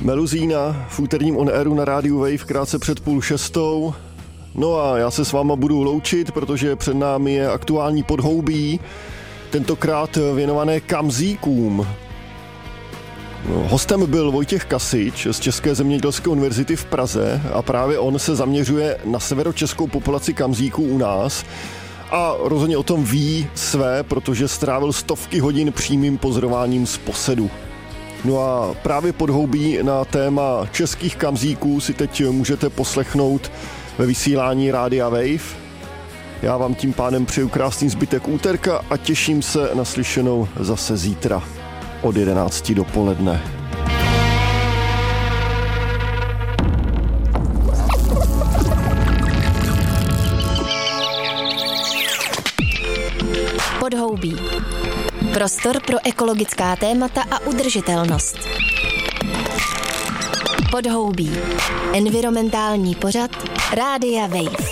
Meluzína v úterním on airu na rádiu Wave krátce před 5:30. No a já se s váma budu loučit, protože před námi je aktuální podhoubí, tentokrát věnované kamzíkům. Hostem byl Vojtěch Kasič z České zemědělské univerzity v Praze a právě on se zaměřuje na severočeskou populaci kamzíků u nás a rozhodně o tom ví své, protože strávil stovky hodin přímým pozorováním z posedu. No a právě podhoubí na téma českých kamzíků si teď můžete poslechnout ve vysílání Rádia Wave. Já vám tím pádem přeju krásný zbytek úterka a těším se na slyšenou zase zítra od 11 dopoledne. Podhoubí. Prostor pro ekologická témata a udržitelnost. Podhoubí. Environmentální pořad Rádia Wave.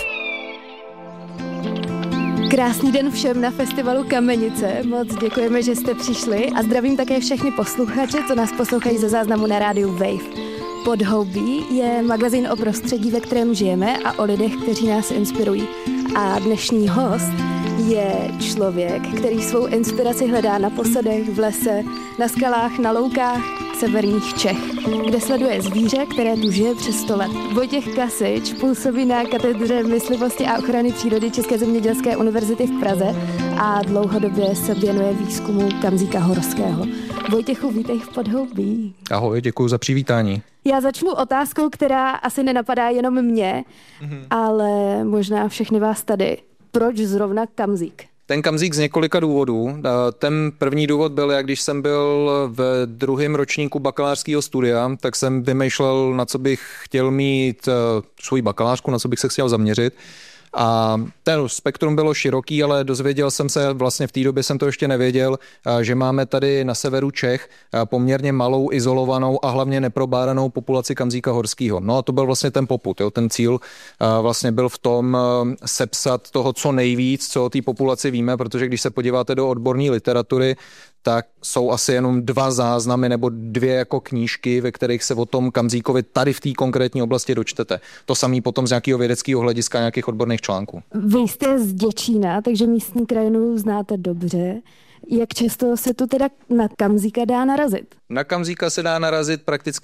Krásný den všem na festivalu Kamenice. Moc děkujeme, že jste přišli a zdravím také všechny posluchače, co nás poslouchají ze záznamu na rádiu Wave. Podhoubí je magazín o prostředí, ve kterém žijeme a o lidech, kteří nás inspirují. A dnešní host je člověk, který svou inspiraci hledá na posadech, v lese, na skalách, na loukách severních Čech, kde sleduje zvíře, které tu žije přes 100 let. Vojtěch Kasič působí na katedře myslivosti a ochrany přírody České zemědělské univerzity v Praze a dlouhodobě se věnuje výzkumu kamzíka horského. Vojtěchu, vítej v Podhoubí. Ahoj, děkuji za přivítání. Já začnu otázkou, která asi nenapadá jenom mě, ale možná všechny vás tady. Proč zrovna kamzík? Ten kamzík z několika důvodů. Ten první důvod byl, jak když jsem byl v druhém ročníku bakalářského studia, tak jsem vymýšlel, na co bych chtěl mít svou bakalářku, na co bych se chtěl zaměřit. A ten spektrum bylo široký, ale dozvěděl jsem se, vlastně v té době jsem to ještě nevěděl, že máme tady na severu Čech poměrně malou, izolovanou a hlavně neprobádanou populaci kamzíka horského. No a to byl vlastně ten popud, jo. Ten cíl vlastně byl v tom sepsat toho co nejvíc, co o té populaci víme, protože když se podíváte do odborné literatury, tak jsou asi jenom 2 záznamy nebo 2 jako knížky, ve kterých se o tom kamzíkovi tady v té konkrétní oblasti dočtete. To samý potom z nějakého vědeckého hlediska, nějakých odborných článků. Vy jste z Děčína, takže místní krajinu znáte dobře. Jak často se tu teda na kamzíka dá narazit? Na kamzíka se dá narazit prakticky